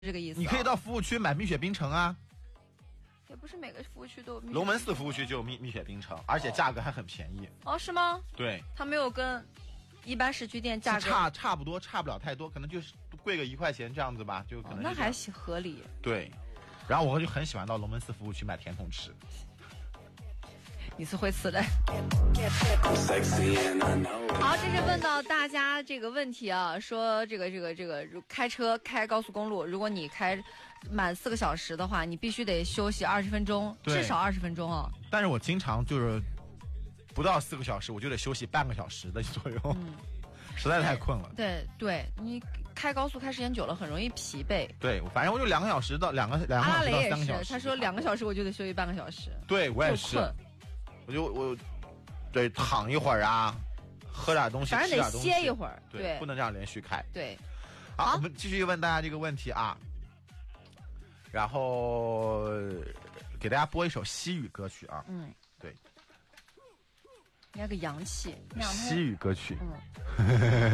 这个意思、 你可以到服务区买蜜雪冰城啊。 也不是每个服务区都有。 龙门寺服务区就有蜜雪冰城，而且价格还很便宜。 哦，是吗？ 对， 它没有跟一般市区店价格差不多，差不了太多，可能就是贵个1块钱这样子吧，就可能、 那还合理。 对，然后我就很喜欢到龙门寺服务区买甜筒吃。 你是会吃的。好，这是问到大家这个问题啊，说这个开车开高速公路，如果你开满4个小时的话，你必须得休息20分钟，至少20分钟啊。 但是我经常就是不到4个小时，我就得休息半个小时的左右，实在太困了。 对，你开高速开时间久了，很容易疲惫。 对，反正我就2个小时到2个小时到3个小时。 他说2个小时我就得休息半个小时。 对，我也是。我对躺一会儿啊，喝点东西， 反正得歇一会儿， 对，不能这样连续开。 对， 好，我们继续问大家这个问题啊，然后给大家播一首西语歌曲啊，对， 应该个洋气， 西语歌曲，